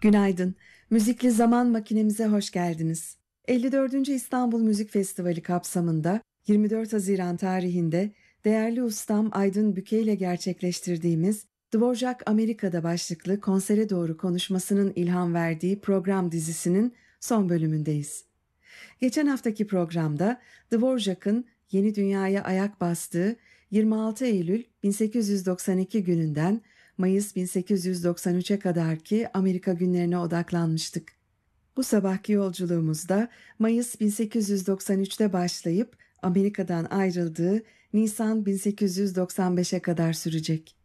Günaydın. Müzikli Zaman Makinemize hoş geldiniz. 54. İstanbul Müzik Festivali kapsamında 24 Haziran tarihinde değerli ustam Aydın Büke ile gerçekleştirdiğimiz Dvorak Amerika'da başlıklı konsere doğru konuşmasının ilham verdiği program dizisinin son bölümündeyiz. Geçen haftaki programda Dvorak'ın Yeni Dünya'ya ayak bastığı 26 Eylül 1892 gününden Mayıs 1893'e kadarki Amerika günlerine odaklanmıştık. Bu sabahki yolculuğumuzda Mayıs 1893'te başlayıp Amerika'dan ayrıldığı Nisan 1895'e kadar sürecek.